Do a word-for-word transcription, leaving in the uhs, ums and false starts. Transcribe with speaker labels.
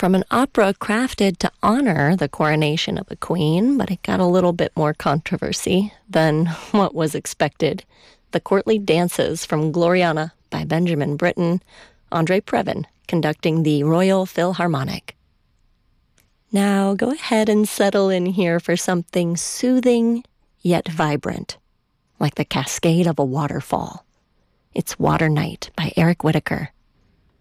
Speaker 1: from an opera crafted to honor the coronation of a queen, but it got a little bit more controversy than what was expected. The Courtly Dances from Gloriana by Benjamin Britten, Andre Previn conducting the Royal Philharmonic. Now go ahead and settle in here for something soothing yet vibrant, like the cascade of a waterfall. It's Water Night by Eric Whitacre.